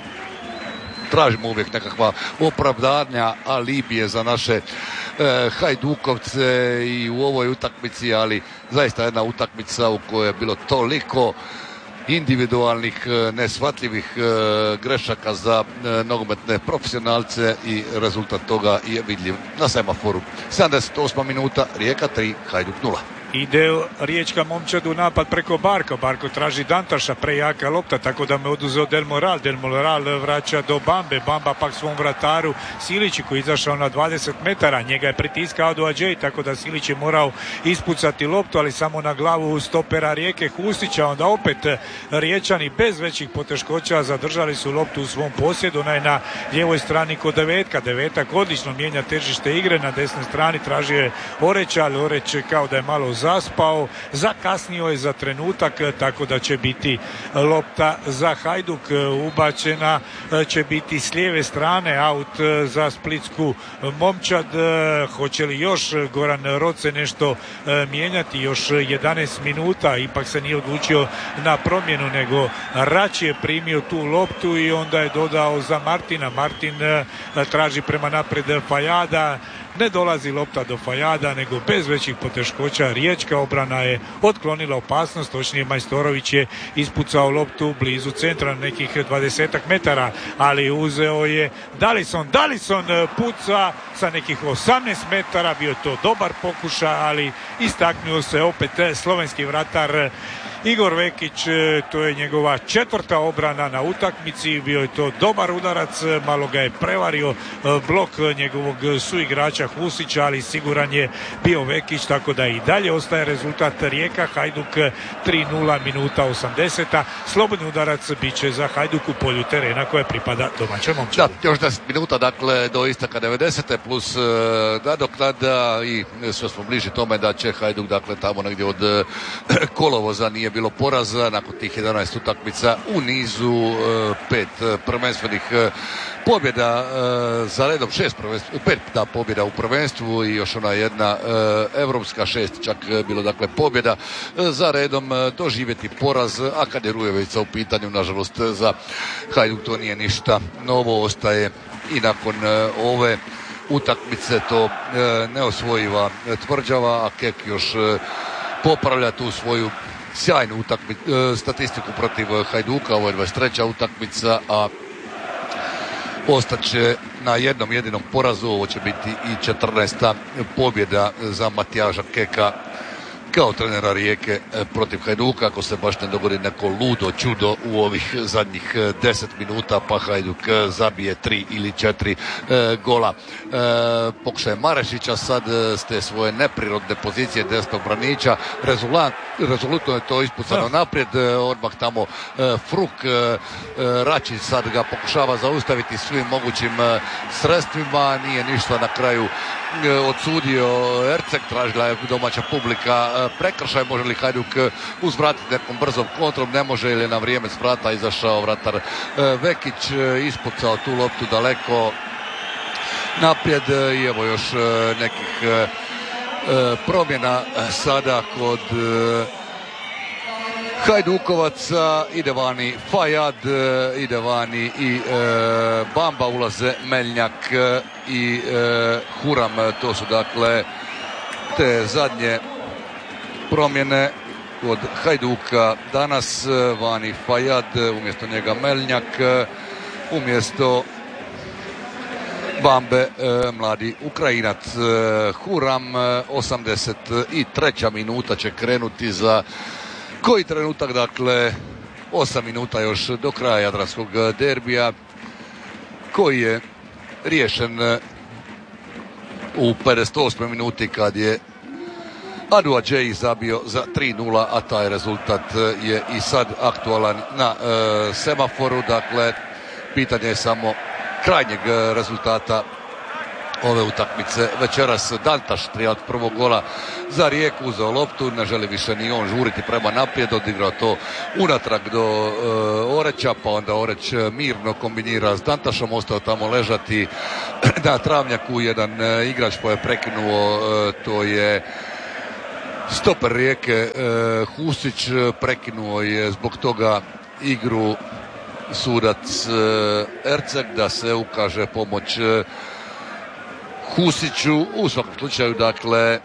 tražimo uvijek nekakva opravdanja, alibije za naše e, Hajdukovce i u ovoj utakmici, ali zaista jedna utakmica u kojoj je bilo toliko individualnih, neshvatljivih e, grešaka za e, nogometne profesionalce i rezultat toga je vidljiv na semaforu. sedamdeset osma minuta, Rijeka tri, Hajduk nula. Ide riječka momčad u napad preko Barko. Barko traži Dantaša, prejaka lopta, tako da me oduzeo Del Moral. Del Moral vraća do Bambe. Bamba pak svom vrataru Silići koji je izašao na dvadeset metara. Njega je pritiskao Adu Adžej, tako da Silić je morao ispucati loptu, ali samo na glavu stopera Rijeke Hustića. Onda opet Riječani bez većih poteškoća zadržali su loptu u svom posjedu. Ona je na lijevoj strani kod Devetka. Devetak odlično mijenja težište igre. Na desnoj strani tražio je Oreća, ali Oreć kao da je malo zaspao, zakasnio je za trenutak, tako da će biti lopta za Hajduk ubačena, će biti s lijeve strane, aut za splitsku momčad. Hoće li još Goran Roce nešto mijenjati? Još jedanaest minuta, ipak se nije odlučio na promjenu, nego Rać je primio tu loptu i onda je dodao za Martina. Martin traži prema napred Fajada, ne dolazi lopta do Fajada, nego bez većih poteškoća riječka obrana je otklonila opasnost, točnije Majstorović je ispucao loptu blizu centra na nekih dvadesetak metara, ali uzeo je Dalison. Dalison puca sa nekih osamnaest metara, bio je to dobar pokušaj, ali istaknuo se opet slovenski vratar Igor Vekić, to je njegova četvrta obrana na utakmici, bio je to dobar udarac, malo ga je prevario blok njegovog suigrača Husića, ali siguran je bio Vekić, tako da i dalje ostaje rezultat Rijeka Hajduk tri nula, minuta osamdeseta. Slobodni udarac bit će za Hajduk u polju terena koje pripada domaćem momčadu. Da, još deset minuta, dakle, do isteka devedesete plus uh, nadoknada i sve smo bliži tome da će Hajduk, dakle, tamo negdje od uh, kolovoza nije bilo poraza nakon tih jedanaest utakmica u nizu, uh, pet uh, prvenstvenih uh, pobjeda uh, za redom, šest pet da, pobjeda u prvenstvu i još ona jedna uh, evropska, šest čak uh, bilo, dakle, pobjeda uh, za redom, uh, doživjeti poraz, a kad je Rujevica u pitanju, nažalost za Hajduk to nije ništa novo, ostaje i nakon uh, ove utakmice to uh, neosvojiva tvrđava, a Kek još uh, popravlja tu svoju sjajnu utakmicu, uh, statistiku protiv Hajduka, ovo je dvadeset treća utakmica, a ostaće na jednom jedinom porazu, ovo će biti i četrnaesta pobjeda za Matijaža Keka kao trenera Rijeke protiv Hajduka, ako se baš ne dogodi neko ludo čudo u ovih zadnjih deset minuta, pa Hajduk zabije tri ili četiri e, gola. E, pokušaj Marešića sad s te svoje neprirodne pozicije desnog braniča, Rezulat, rezolutno je to ispucano naprijed, odmah tamo e, Fruk, e, Račić sad ga pokušava zaustaviti svim mogućim e, sredstvima, nije ništa na kraju odsudio Erceg, tražila je domaća publika prekršaj, može li Hajduk uzvratiti nekom brzom kontrom, ne može, ili je na vrijeme s vrata izašao vratar Vekić, ispucao tu loptu daleko naprijed i evo još nekih promjena sada kod Hajdukovaca, ide vani Fajad, ide vani i e, Bamba, ulaze Meljnjak i e, Huram. To su dakle te zadnje promjene kod Hajduka. Danas vani Fajad, umjesto njega Meljnjak, umjesto Bambe e, mladi Ukrajinac. e, Huram, osamdeset treća minuta će krenuti za koji trenutak, dakle osam minuta još do kraja jadranskog derbija, koji je riješen u pedeset osmoj minuti kad je Adu Adžeji zabio za tri nula, a taj rezultat je i sad aktualan na e, semaforu. Dakle, pitanje je samo krajnjeg rezultata ove utakmice večeras. Dantaš, trijaut prvog gola za Rijeku, uzeo loptu, ne želi više ni on žuriti prema naprijed, odigrao to unatrag do e, Oreća, pa onda Oreć mirno kombinira s Dantašom, ostao tamo ležati na travnjaku. Jedan e, igrač pa je prekinuo, e, to je stoper Rijeke e, Husić, prekinuo je zbog toga igru sudac e, Erceg, da se ukaže pomoć e, Husiću. U svakom slučaju, dakle,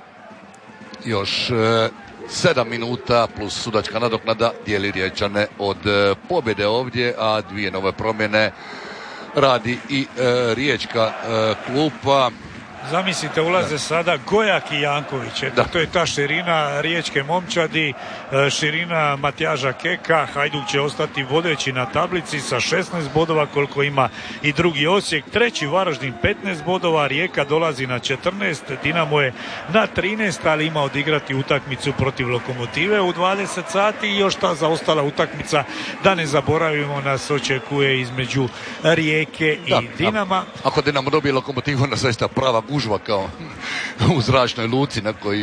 još e, sedam minuta plus sudačka nadoknada dijeli Riječane od e, pobjede ovdje, a dvije nove promjene radi i e, riječka e, klupa. Zamislite, ulaze sada Gojak i Janković. Eto, to je ta širina riječke momčadi, širina Matjaža Keka. Hajduk će ostati vodeći na tablici sa šesnaest bodova, koliko ima i drugi Osijek. Treći Varaždin petnaest bodova, Rijeka dolazi na četrnaest, Dinamo je na trinaest, ali ima odigrati utakmicu protiv Lokomotive u dvadeset sati i još ta zaostala utakmica, da ne zaboravimo, nas očekuje između Rijeke i da, Dinama. Ako Dinamo dobije Lokomotivu, onda zaista prava gužva kao u zračnoj luci na koji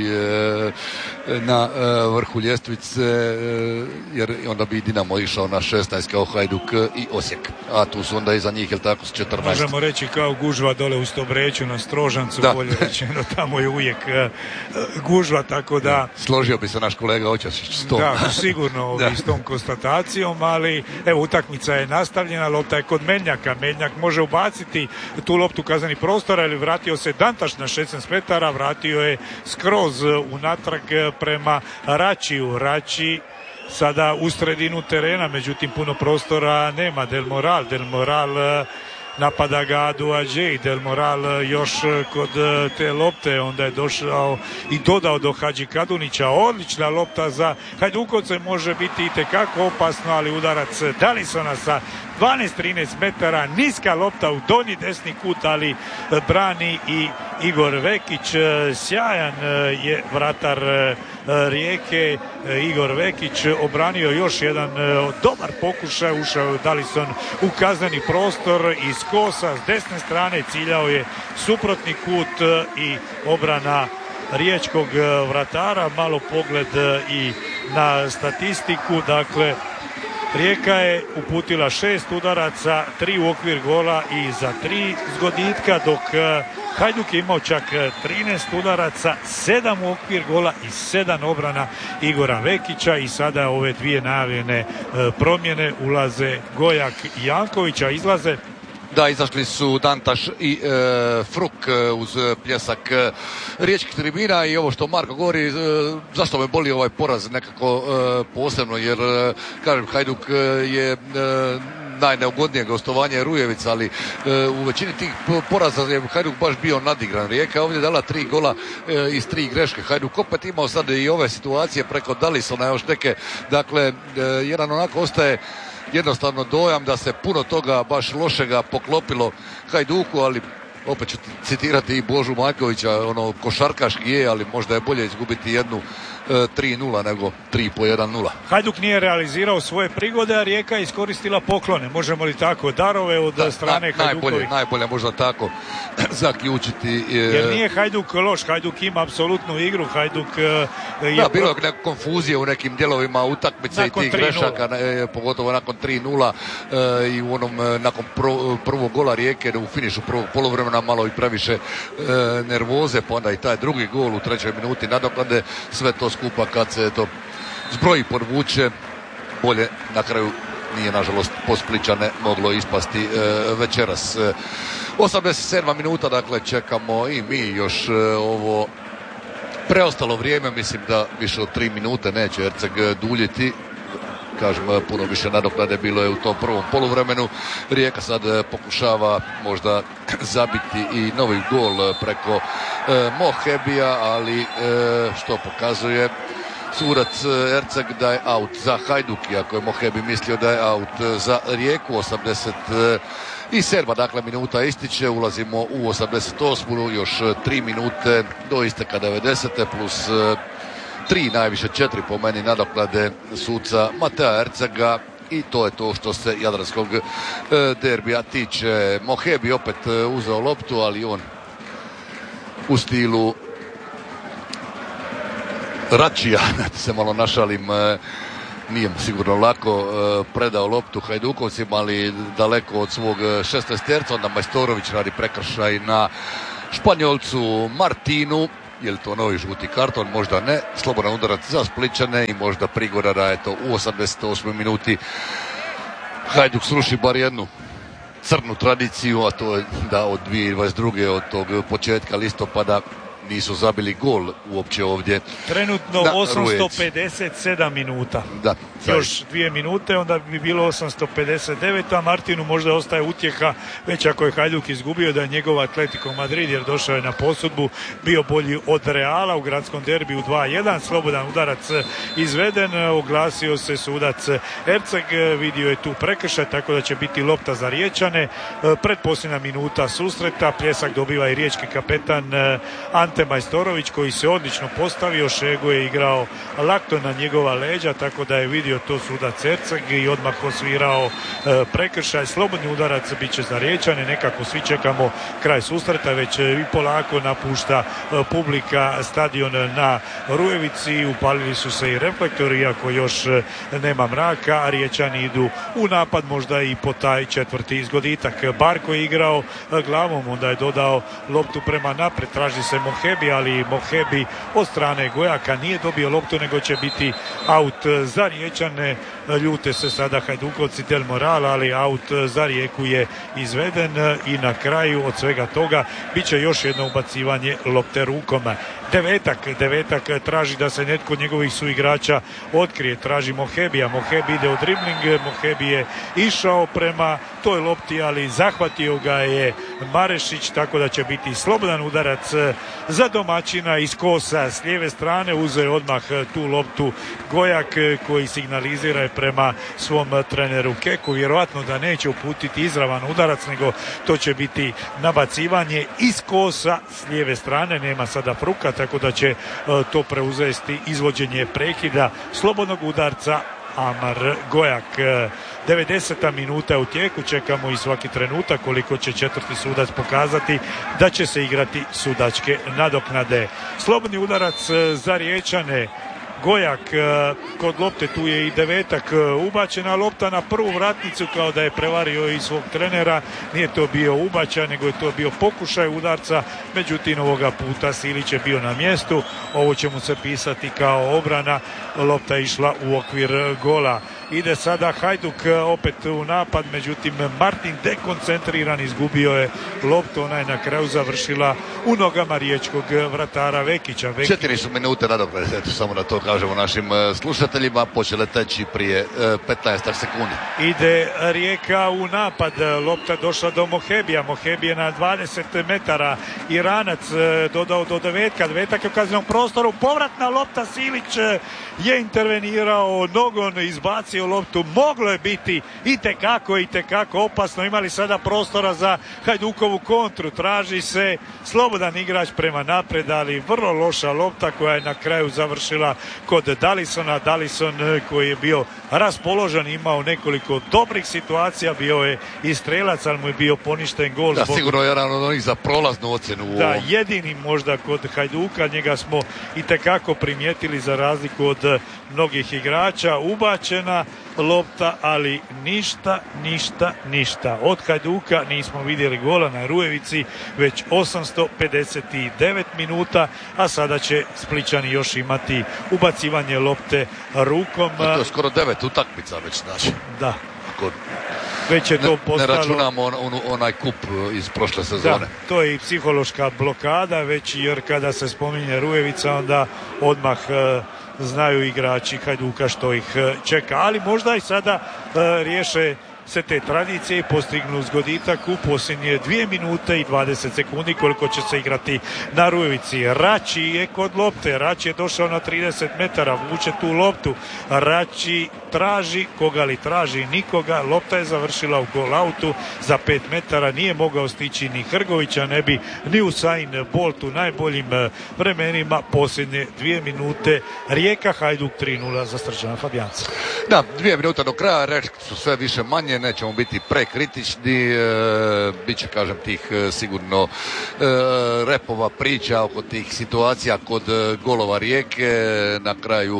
na vrhu ljestvice, jer onda bi Dinamo išao na šesnaest kao Hajduk i Osijek, a tu su onda iza njih, jel tako, s četrnaest. Možemo reći kao gužva dole u Stobreću na Strožancu, da. Bolje rečeno, tamo je uvijek gužva, tako da... da složio bi se naš kolega Oćasić s tom. Da, sigurno s tom konstatacijom, ali evo, utakmica je nastavljena, lopta je kod Meljnjaka. Meljnjak može ubaciti tu loptu kazneni prostora, ili vratio se Dantaš na šesnaest metara, vratio je skroz unatrag prema Račiju. Rači sada u sredinu terena, međutim puno prostora nema. Del Moral, Del Moral napada ga Adu Adžeji. Del Moral još kod te lopte, onda je došao i dodao do Hadži Kadunića. Odlična lopta za Hajdukovce, može biti itekako opasno, ali udarac Dalisona sa dvanaest trinaest metara, niska lopta u donji desni kut, ali brani i Igor Vekić. Sjajan je vratar Rijeke Igor Vekić, obranio još jedan dobar pokušaj, ušao je Dalison u kazneni prostor iz kosa s desne strane, ciljao je suprotni kut i obrana riječkog vratara. Malo pogled i na statistiku, dakle Rijeka je uputila šest udaraca, tri u okvir gola i za tri zgoditka, dok Hajduk je imao čak trinaest udaraca, sedam u okvir gola i sedam obrana Igora Vekića. I sada ove dvije najavljene promjene, ulaze Gojak i Jankovića, izlaze. Da, izašli su Dantaš i e, Fruk uz pljesak e, riječkih tribina. I ovo što Marko govori, e, zašto me boli ovaj poraz nekako e, posebno, jer e, kažem, Hajduk je e, najneugodnije gostovanje Rujevica, ali e, u većini tih poraza je Hajduk baš bio nadigran. Rijeka ovdje dala tri gola e, iz tri greške. Hajduk opet imao sad i ove situacije preko Dalisona, još neke, dakle e, jedan onako ostaje jednostavno dojam da se puno toga baš lošega poklopilo Hajduku, ali opet ću citirati i Božu Majkovića, ono, košarkaški je, ali možda je bolje izgubiti jednu tri nula nego tri po jedan nula. Hajduk nije realizirao svoje prigode, a Rijeka je iskoristila poklone, možemo li tako, darove od da, strane na, Hajdukovi. Najbolje, najbolje možda tako zaključiti. Jer nije Hajduk loš, Hajduk ima apsolutnu igru, Hajduk je... Da, bilo je neka konfuzija u nekim dijelovima utakmice nakon i tih grešaka, pogotovo nakon tri nula e, i u onom, nakon prv, prvog gola Rijeke u finišu prvog poluvremena malo i previše e, nervoze, pa onda i taj drugi gol u trećoj minuti nadoknade, sve to skupa kad se to zbroji, podvuče, bolje na kraju nije nažalost po Splićane moglo ispasti e, večeras. E, osamdeset sedma minuta, dakle čekamo i mi još e, ovo preostalo vrijeme, mislim da više od tri minute neće Erceg duljiti. Kažem, puno više nadoknade bilo je u tom prvom poluvremenu. Rijeka sad pokušava možda zabiti i novi gol preko e, Mohebija, ali e, što pokazuje sudac Erceg da je out za Hajduk, iako je Mohebi mislio da je out za Rijeku. osamdeset sedma dakle minuta ističe, ulazimo u osamdeset osmu, još tri minute do isteka devedesete plus tri, najviše četiri po meni nadoknade suca Matea Ercega i to je to što se jadranskog derbija tiče. Mohebi opet uzeo loptu, ali on u stilu Račija, da se malo našalim, nije sigurno lako predao loptu Hajdukovcima, ali daleko od svog šesnaesterca. Onda Majstorović radi prekršaj na Španjolcu Martinu. Je li to novi žuti karton? Možda ne. Slobodan udarac za Splićane i možda prigoda da je to u osamdeset osmoj minuti Hajduk sruši bar jednu crnu tradiciju, a to je da od dvije tisuće dvadeset druge od tog početka listopada nisu zabili gol uopće ovdje. Trenutno osamsto pedeset sedam minuta. Da, još dvije minute, onda bi bilo osamsto pedeset devet, a Martinu možda ostaje utjeha, već ako je Hajduk izgubio, da je njegov Atletico Madrid, jer došao je na posudbu, bio bolji od Reala u gradskom derbiju dva jedan. Slobodan udarac izveden, oglasio se sudac Erceg, vidio je tu prekršaj, tako da će biti lopta za Riječane. Pretposljednja minuta susreta, pljesak dobiva i riječki kapetan Ante Majstorović, koji se odlično postavio. Šego je igrao lakto na njegova leđa, tako da je vidio to sudac Erceg i odmah osvirao e, prekršaj. Slobodni udarac bit će za Riječane, nekako svi čekamo kraj susreta, već i polako napušta e, publika stadion na Rujevici, upalili su se i reflektori, iako još e, nema mraka, a Riječani idu u napad, možda i po taj četvrti izgoditak. Barko je igrao e, glavom, onda je dodao loptu prema napred, traži se Mohebi, ali Mohebi od strane Gojaka nije dobio loptu, nego će biti out za Riječane. Ljute se sada Hajdukovci del Moral, ali out za Rijeku je izveden i na kraju od svega toga bit će još jedno ubacivanje lopte rukom. Devetak, devetak traži da se netko od njegovih suigrača otkrije, traži Mohebija, Mohebi ide u dribling, Mohebi je išao prema toj lopti, ali zahvatio ga je Marešić, tako da će biti slobodan udarac za domaćina iz kosa s lijeve strane. Uzeo odmah tu loptu Gojak, koji signalizira prema svom treneru Keku, vjerojatno da neće uputiti izravan udarac, nego to će biti nabacivanje iz kosa s lijeve strane. Nema sada Fruka, tako da će to preuzeti izvođenje prekida slobodnog udarca Amar Gojak. devedeseta minuta u tijeku, čekamo i svaki trenutak koliko će četvrti sudac pokazati da će se igrati sudačke nadoknade. Slobodni udarac za Riječane, Gojak kod lopte, tu je i devetak, ubačena lopta na prvu vratnicu, kao da je prevario i svog trenera. Nije to bio ubačaj, nego je to bio pokušaj udarca, međutim ovoga puta Silić je bio na mjestu. Ovo će mu se pisati kao obrana, lopta je išla u okvir gola. Ide sada Hajduk opet u napad, međutim Martin dekoncentriran, izgubio je loptu, ona je na kraju završila u nogama riječkog vratara Vekića. Vekić... Četiri su minute nadoknade, eto samo na to kažemo našim slušateljima, počele teći prije petnaest sekundi. Ide Rijeka u napad, lopta došla do Mohebija, Mohebije na dvadeset metara, Iranac dodao do devetka, devetak je u kaznenom prostoru, povratna lopta, Silić je intervenirao, nogon izbacio loptu, moglo je biti itekako, itekako opasno. Imali sada prostora za Hajdukovu kontru, traži se slobodan igrač prema napred, ali vrlo loša lopta koja je na kraju završila kod Dalisona. Dalison koji je bio raspoložen, imao nekoliko dobrih situacija, bio je i strelac, ali mu je bio poništen gol. Da, zbog... sigurno je jedan od onih za prolaznu ocjenu. U da, jedini možda kod Hajduka, njega smo itekako primijetili za razliku od mnogih igrača. Ubačena lopta, ali ništa, ništa, ništa. Od Hajduka nismo vidjeli gola na Rujevici već osamsto pedeset devet minuta, a sada će Splićani još imati ubacivanje lopte rukom. A to je skoro devet utakmica već, znači. Da. Ako već je to ne, postalo... ne računamo on, on, onaj kup iz prošle sezone. Da, to je i psihološka blokada već, jer kada se spominje Rujevica, onda odmah e, znaju igrači Hajduka što ih e, čeka. Ali možda i sada e, riješe se te tradicije i postignu zgoditak u posljednje dvije minute i dvadeset sekundi koliko će se igrati na Rujevici. Rači je kod lopte, Rači je došao na trideset metara, vuče tu loptu, Rači traži, koga li traži? Nikoga, lopta je završila u gol autu za pet metara, nije mogao stići ni Hrgovića, ne bi ni Usain Bolt u najboljim vremenima. Posljednje dvije minute, Rijeka Hajduk tri nula za Srđana Fabijanca. Da, dvije minute do kraja, reći su sve više manje, nećemo biti prekritični, e, bit će, kažem, tih e, sigurno e, repova priča oko tih situacija kod e, golova Rijeke. Na kraju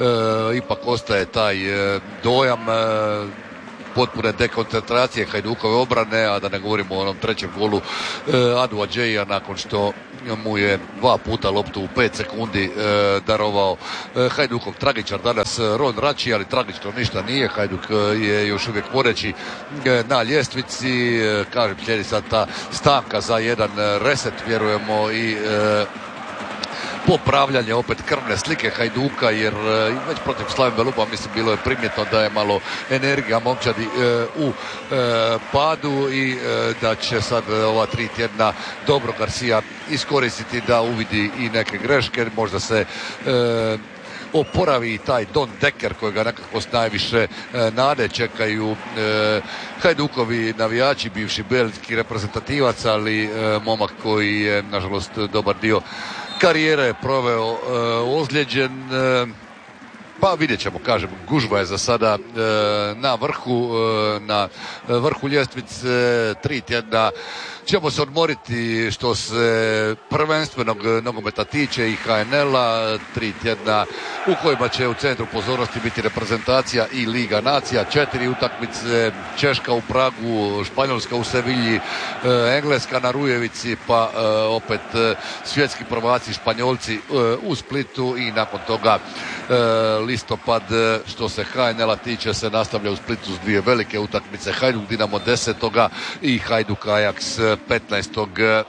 e, ipak ostaje taj e, dojam e, potpune dekoncentracije Hajdukove obrane, a da ne govorimo o onom trećem golu e, Adu Adžeja nakon što mu je dva puta loptu u pet sekundi e, darovao e, Hajdukov tragičar danas Ron Rači, ali tragično ništa nije. Hajduk e, je još uvijek vodeći e, na ljestvici. E, kažem, slijedi sad ta stanka za jedan reset, vjerujemo, i e, popravljanje opet krvne slike Hajduka, jer e, već protiv Slaven Belupa mislim bilo je primjetno da je malo energija momčadi e, u e, padu i e, da će sad ova tri tjedna dobro Garcia iskoristiti da uvidi i neke greške, možda se e, oporavi i taj Don Decker kojega nekako s najviše e, nade čekaju e, Hajdukovi navijači, bivši belgijski reprezentativac, ali e, momak koji je nažalost dobar dio karijera je proveo e, ozlijeđen, e, pa vidjet ćemo, kažem, gužva je za sada e, na vrhu, e, na vrhu ljestvice. Tri tjedna ćemo se odmoriti što se prvenstvenog nogometa tiče i H N L-a, tri tjedna u kojima će u centru pozornosti biti reprezentacija i Liga nacija, četiri utakmice, Češka u Pragu, Španjolska u Sevilji, Engleska na Rujevici, pa opet svjetski prvaci Španjolci u Splitu i nakon toga listopad što se H N L-a tiče se nastavlja u Splitu s dvije velike utakmice, Hajduk Dinamo desetoga i Hajduk Ajax petnaestog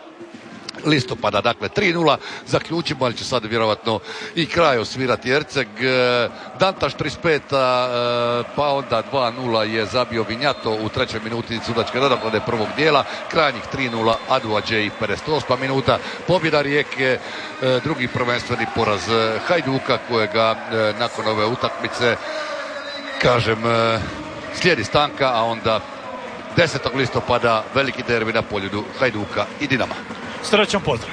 listopada, dakle tri nula zaključimo, ali će sad vjerovatno i kraj osvirati Erceg. Dantaš trideset peta, pa onda dva nula je zabio Vinjato u trećoj minuti sudačke nadoknade prvog dijela, krajnjih tri nula Adu Adžeji pedeset osma minuta, pobjeda Rijeke, drugi prvenstveni poraz Hajduka kojega nakon ove utakmice, kažem, slijedi stanka, a onda desetog listopada veliki derbi na Poljudu Hajduka i Dinama. Srećan pozdrav.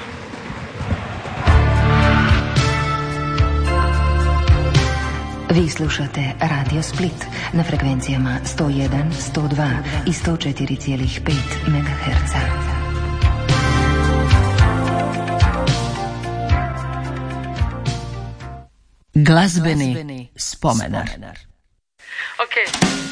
Vi slušate Radio Split na frekvencijama sto jedan, sto dva i sto četiri zarez pet megaherca. Glazbeni spomenar. Okay.